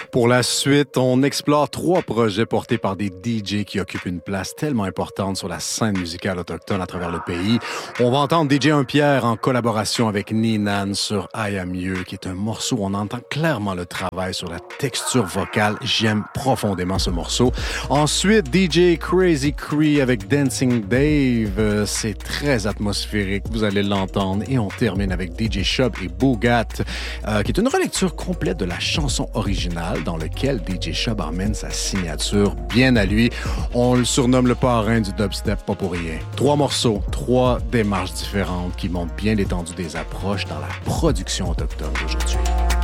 Pour la suite, on explore 3 projets portés par des DJ qui occupent une place tellement importante sur la scène musicale autochtone à travers le pays. On va entendre DJ Un-Pierre en collaboration avec Ninan sur I Am You, qui est un morceau où on entend clairement le travail sur la texture vocale. J'aime profondément ce morceau. Ensuite, DJ Crazy Cree avec Dancing Dave. C'est très atmosphérique, vous allez l'entendre. Et on termine avec DJ Shub et Boogat, qui est une relecture complète de la chanson originale dans lequel DJ Shub emmène sa signature bien à lui. On le surnomme le parrain du dubstep, pas pour rien. 3 morceaux, 3 démarches différentes qui montrent bien l'étendue des approches dans la production autochtone d'aujourd'hui.